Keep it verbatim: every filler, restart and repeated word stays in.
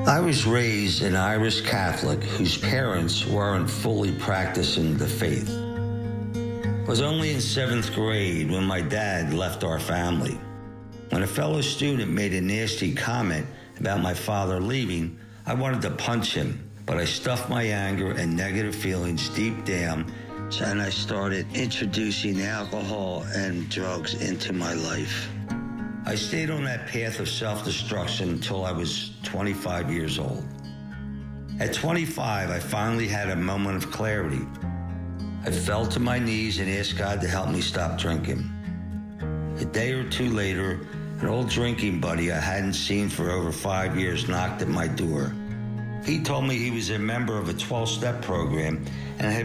I was raised an Irish Catholic whose parents weren't fully practicing the faith. I was only in seventh grade when my dad left our family. When a fellow student made a nasty comment about my father leaving, I wanted to punch him, but I stuffed my anger and negative feelings deep down, and I started introducing alcohol and drugs into my life. I stayed on that path of self-destruction until I was twenty-five years old. At twenty-five, I finally had a moment of clarity. I fell to my knees and asked God to help me stop drinking. A day or two later, an old drinking buddy I hadn't seen for over five years knocked at my door. He told me he was a member of a twelve-step program and had